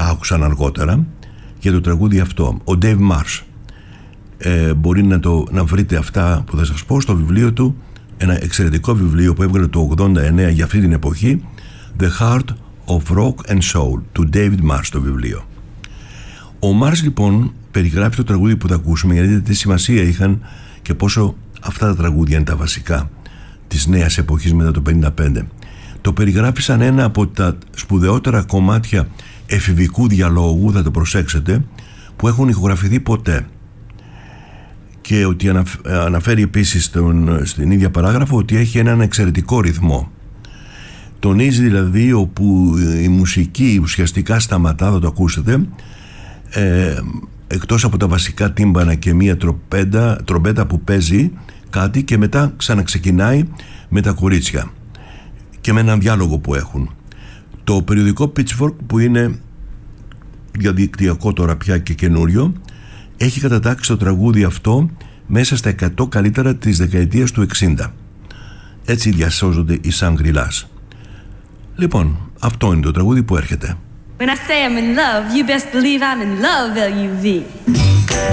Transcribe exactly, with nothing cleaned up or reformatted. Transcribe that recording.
άκουσαν αργότερα για το τραγούδι αυτό. Ο Dave Marsh, ε, μπορεί να, το, να βρείτε αυτά που θα σας πω στο βιβλίο του, ένα εξαιρετικό βιβλίο που έβγαλε το ογδόντα εννέα για αυτή την εποχή, The Heart of Rock and Soul, του David Marsh, το βιβλίο. Ο Marsh λοιπόν περιγράφει το τραγούδι που θα ακούσουμε, γιατί δείτε τι σημασία είχαν και πόσο αυτά τα τραγούδια είναι τα βασικά της νέας εποχής μετά το πενήντα πέντε. Το περιγράφει σαν ένα από τα σπουδαιότερα κομμάτια εφηβικού διαλόγου, θα το προσέξετε, που έχουν ηχογραφηθεί ποτέ. Και ότι αναφέρει επίσης στον, στην ίδια παράγραφο ότι έχει έναν εξαιρετικό ρυθμό. Τονίζει δηλαδή όπου η μουσική ουσιαστικά σταματά, θα το ακούσετε, ε, εκτός από τα βασικά τύμπανα και μία τρομπέτα, τρομπέτα που παίζει κάτι και μετά ξαναξεκινάει με τα κορίτσια και με έναν διάλογο που έχουν. Το περιοδικό Pitchfork, που είναι διαδικτυακό τώρα πια και καινούριο, έχει κατατάξει το τραγούδι αυτό μέσα στα εκατό καλύτερα της δεκαετίας του εξήντα. Έτσι διασώζονται οι Shangri-Las. Λοιπόν, αυτό είναι το τραγούδι που έρχεται. When I say I'm in love, you best believe I'm in love, L U V.